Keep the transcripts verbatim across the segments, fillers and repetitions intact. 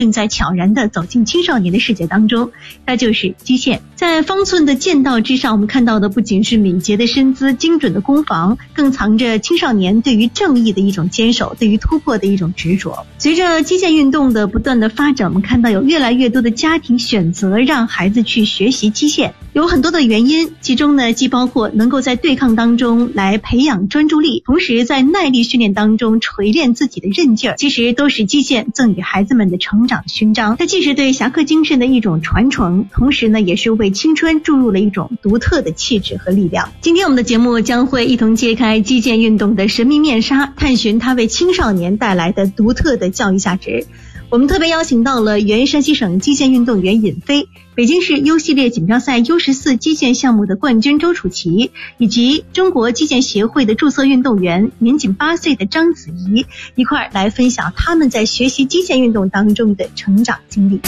正在悄然地走进青少年的世界当中，它就是击剑。在方寸的剑道之上，我们看到的不仅是敏捷的身姿、精准的攻防，更藏着青少年对于正义的一种坚守，对于突破的一种执着。随着击剑运动的不断的发展，我们看到有越来越多的家庭选择让孩子去学习击剑，有很多的原因，其中呢既包括能够在对抗当中来培养专注力，同时在耐力训练当中锤炼自己的韧劲儿，其实都是击剑赠予孩子们的成长勋章。它既是对侠客精神的一种传承，同时呢也是为青春注入了一种独特的气质和力量。今天我们的节目将会一同揭开击剑运动的神秘面纱，探寻它为青少年带来的独特的教育价值。我们特别邀请到了原山西省击剑运动员尹飞，北京市 U 系列锦标赛 U 十四 击剑项目的冠军周楚琪，以及中国击剑协会的注册运动员年仅八岁的张子怡，一块来分享他们在学习击剑运动当中的成长经历。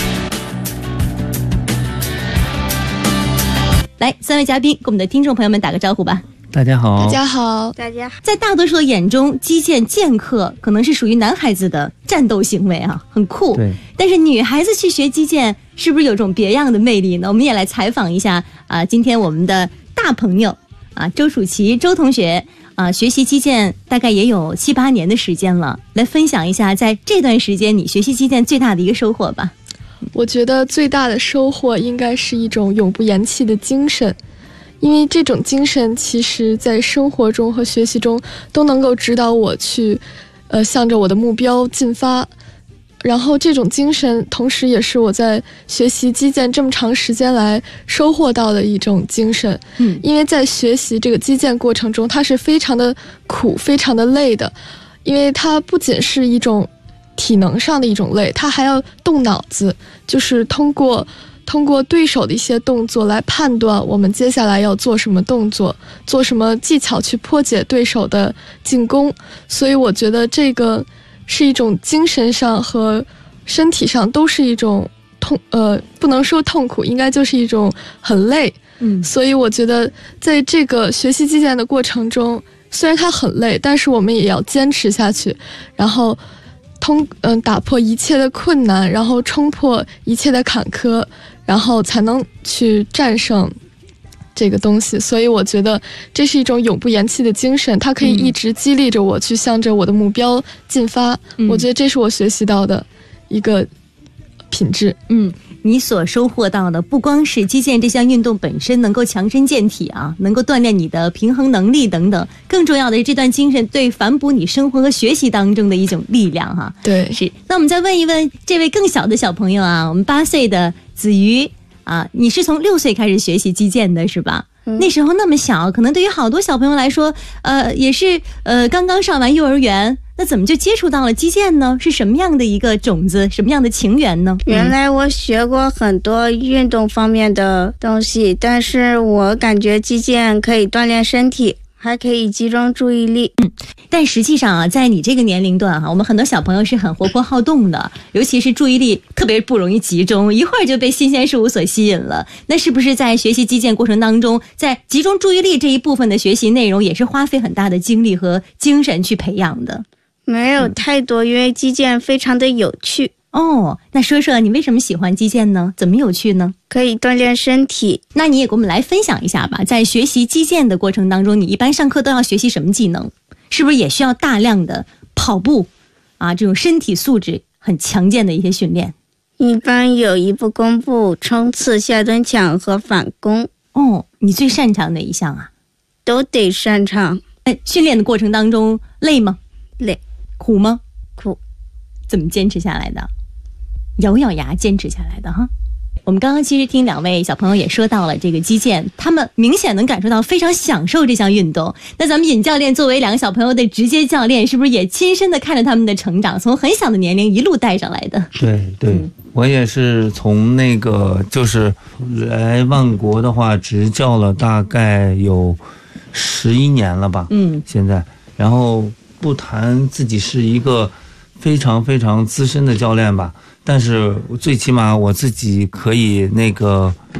来，三位嘉宾跟我们的听众朋友们打个招呼吧。 大家好， 大家好， 大家好。 在大多数的眼中，击剑剑客可能是属于男孩子的战斗行为啊，很酷。 对。 但是女孩子去学击剑，是不是有种别样的魅力呢？我们也来采访一下啊、呃，今天我们的大朋友啊，周楚琪周同学啊，学习击剑大概也有七八年的时间了，来分享一下在这段时间你学习击剑最大的一个收获吧。 我觉得最大的收获应该是一种永不言弃的精神。因为这种精神其实在生活中和学习中都能够指导我去呃，向着我的目标进发，然后这种精神同时也是我在学习击剑这么长时间来收获到的一种精神。嗯，因为在学习这个击剑过程中，它是非常的苦非常的累的，因为它不仅是一种体能上的一种累，它还要动脑子，就是通过通过对手的一些动作来判断我们接下来要做什么动作，做什么技巧去破解对手的进攻。所以我觉得这个是一种精神上和身体上都是一种痛，呃，不能说痛苦，应该就是一种很累。嗯，所以我觉得在这个学习击剑的过程中，虽然它很累，但是我们也要坚持下去，然后通嗯、呃、打破一切的困难，然后冲破一切的坎坷，然后才能去战胜这个东西。所以我觉得这是一种永不言弃的精神，它可以一直激励着我去向着我的目标进发。嗯、我觉得这是我学习到的一个品质。 嗯，你所收获到的不光是击剑这项运动本身能够强身健体啊，能够锻炼你的平衡能力等等，更重要的是这段精神对反哺你生活和学习当中的一种力量哈、啊。 对， 是。那我们再问一问这位更小的小朋友啊，我们八岁的子瑜啊，你是从六岁开始学习击剑的是吧？嗯、那时候那么小，可能对于好多小朋友来说，呃，也是呃刚刚上完幼儿园。那怎么就接触到了击剑呢？是什么样的一个种子，什么样的情缘呢？ 原来我学过很多运动方面的东西，但是我感觉击剑可以锻炼身体，还可以集中注意力。 嗯，但实际上啊，在你这个年龄段哈、啊，我们很多小朋友是很活泼好动的，尤其是注意力特别不容易集中，一会儿就被新鲜事物所吸引了。那是不是在学习击剑过程当中，在集中注意力这一部分的学习内容，也是花费很大的精力和精神去培养的？ 没有太多，因为击剑非常的有趣。 哦，那说说你为什么喜欢击剑呢？怎么有趣呢？ 可以锻炼身体。 那你也给我们来分享一下吧，在学习击剑的过程当中，你一般上课都要学习什么技能？是不是也需要大量的跑步啊，这种身体素质很强健的一些训练？ 一般有一步弓步、冲刺、下蹲抢和反攻。 哦，你最擅长哪一项啊？ 都得擅长。 哎，训练的过程当中累吗？ 累。 苦吗？ 苦。 怎么坚持下来的？咬咬牙坚持下来的哈。我们刚刚其实听两位小朋友也说到了这个击剑，他们明显能感受到非常享受这项运动。那咱们尹教练作为两个小朋友的直接教练，是不是也亲身的看着他们的成长，从很小的年龄一路带上来的？ 对对、嗯、我也是从那个就是来万国的话执教了大概有十一年了吧。嗯，现在然后不谈自己是一个非常非常资深的教练吧，但是最起码我自己可以那个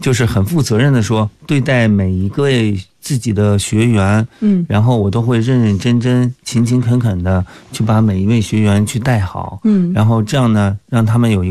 就是很负责任的说，对待每一位自己的学员，嗯，然后我都会认认真真、勤勤恳恳的去把每一位学员去带好，嗯，然后这样呢，让他们有一个